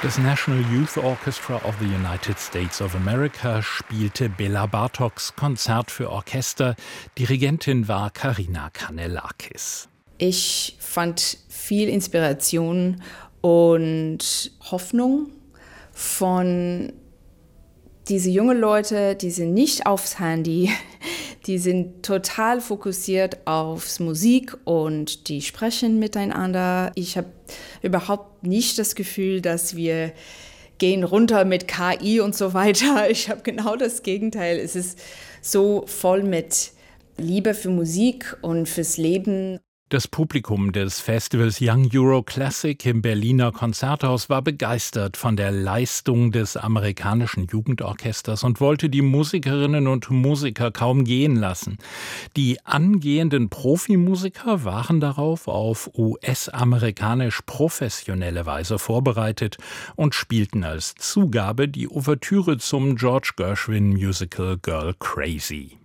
Das National Youth Orchestra of the United States of America spielte Bela Bartoks Konzert für Orchester. Dirigentin war Karina Kanellakis. Ich fand viel Inspiration und Hoffnung von diese jungen Leute, die sind nicht aufs Handy, die sind total fokussiert aufs Musik und die sprechen miteinander. Ich habe überhaupt nicht das Gefühl, dass wir gehen runter mit KI und so weiter. Ich habe genau das Gegenteil. Es ist so voll mit Liebe für Musik und fürs Leben. Das Publikum des Festivals Young Euro Classic im Berliner Konzerthaus war begeistert von der Leistung des amerikanischen Jugendorchesters und wollte die Musikerinnen und Musiker kaum gehen lassen. Die angehenden Profimusiker waren darauf auf US-amerikanisch professionelle Weise vorbereitet und spielten als Zugabe die Ouvertüre zum George Gershwin Musical Girl Crazy.